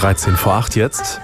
13 vor 8 jetzt.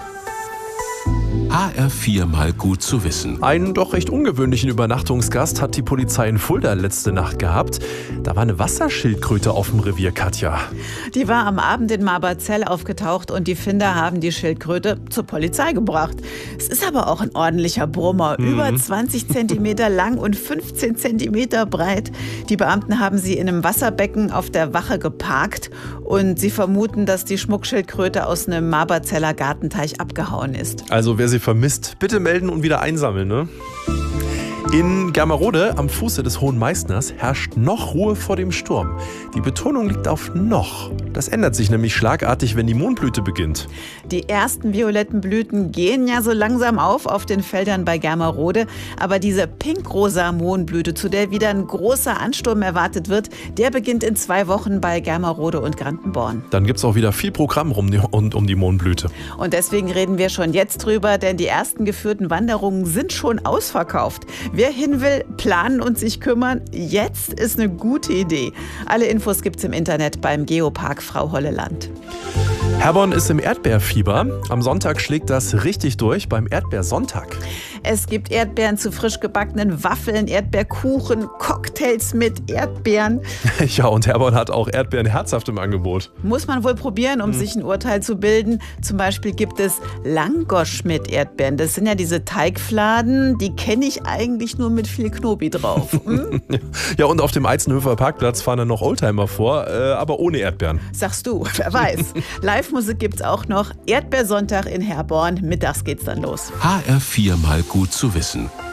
HR4 mal gut zu wissen. Einen doch recht ungewöhnlichen Übernachtungsgast hat die Polizei in Fulda letzte Nacht gehabt. Da war eine Wasserschildkröte auf dem Revier, Katja. Die war am Abend in Marberzell aufgetaucht und die Finder haben die Schildkröte zur Polizei gebracht. Es ist aber auch ein ordentlicher Brummer, über 20 Zentimeter lang und 15 Zentimeter breit. Die Beamten haben sie in einem Wasserbecken auf der Wache geparkt und sie vermuten, dass die Schmuckschildkröte aus einem Marberzeller Gartenteich abgehauen ist. Also wer sie vermisst, bitte melden und wieder einsammeln, ne? In Germerode am Fuße des Hohen Meißners herrscht noch Ruhe vor dem Sturm. Die Betonung liegt auf noch. Das ändert sich nämlich schlagartig, wenn die Mondblüte beginnt. Die ersten violetten Blüten gehen ja so langsam auf den Feldern bei Germerode. Aber diese pinkrosa Mohnblüte, zu der wieder ein großer Ansturm erwartet wird, der beginnt in 2 Wochen bei Germerode und Grandenborn. Dann gibt's auch wieder viel Programm rund um die Mohnblüte. Und deswegen reden wir schon jetzt drüber, denn die ersten geführten Wanderungen sind schon ausverkauft. Wer hin will, planen und sich kümmern, jetzt ist eine gute Idee. Alle Infos gibt's im Internet beim Geopark Frau Holleland. Herborn ist im Erdbeerfieber. Am Sonntag schlägt das richtig durch beim Erdbeersonntag. Es gibt Erdbeeren zu frisch gebackenen Waffeln, Erdbeerkuchen, Cocktails mit Erdbeeren. Ja, und Herborn hat auch Erdbeeren herzhaft im Angebot. Muss man wohl probieren, um sich ein Urteil zu bilden. Zum Beispiel gibt es Langosch mit Erdbeeren. Das sind ja diese Teigfladen, die kenne ich eigentlich nur mit viel Knobi drauf. Ja, und auf dem Eizenhöfer Parkplatz fahren dann noch Oldtimer vor, aber ohne Erdbeeren. Sagst du, wer weiß. Live-Musik gibt's auch noch. Erdbeersonntag in Herborn. Mittags geht's dann los. HR4 mal gut zu wissen.